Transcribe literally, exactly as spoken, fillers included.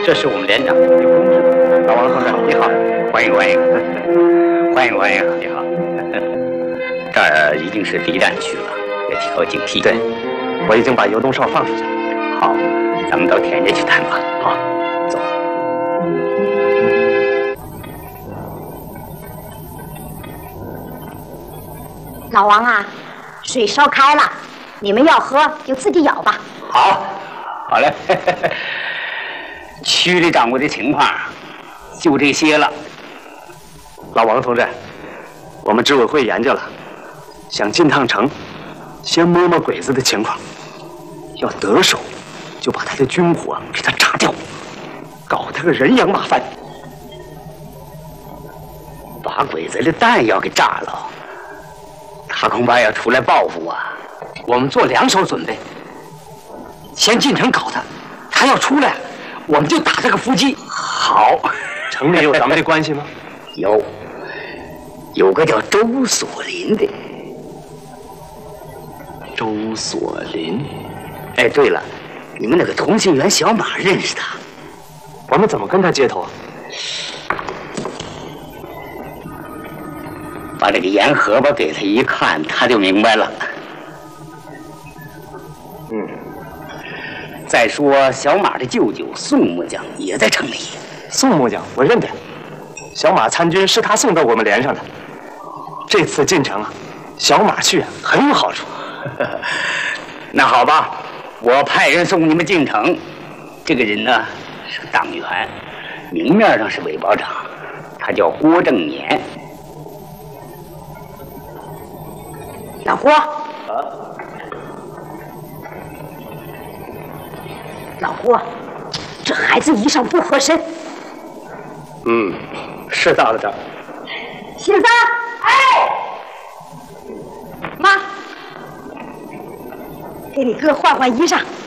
这是我们连长有公事。老王同志，你好，欢迎欢迎，欢迎欢迎，你好。这儿已经是敌占区了，要提高警惕。 对，我已经把尤东少放出去了。 好，咱们到田家去谈吧。好，走。 老王啊，水烧开了，你们要喝就自己舀吧。 好，好嘞。区里掌握的情况就这些了。 老王同志，我们执委会研究了，想进趟城，先摸摸鬼子的情况，要得手，就把他的军火给他炸掉，搞他个人仰马翻。 把鬼子的弹药给炸了，他恐怕要出来报复啊！ 我们做两手准备，先进城搞他，他要出来，我们就打这个伏击。 好， 城里有咱们的关系吗？ 有，有个叫周锁林的。 周锁林。 哎，对了，你们那个同心圆小马认识他？ 我们怎么跟他接头啊？ 把这个盐荷包给他一看，他就明白了。 嗯。 再说小马的舅舅宋木匠也在城里。 宋木匠，我认得。小马参军是他送到我们连上的。这次进城啊，小马去很有好处。 那好吧，我派人送你们进城。这个人呢是个党员，明面上是伪保长，他叫郭正年。 老郭，啊，老郭，这孩子衣裳不合身。 嗯，是到了这儿。 新三，哎，妈，给你哥换换衣裳。